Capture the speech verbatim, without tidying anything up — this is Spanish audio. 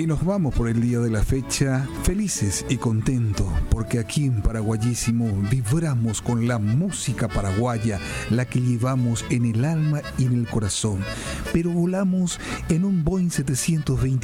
Y nos vamos por el día de la fecha felices y contentos, porque aquí en Paraguayísimo vibramos con la música paraguaya, la que llevamos en el alma y en el corazón. Pero volamos en un Boeing setecientos veinte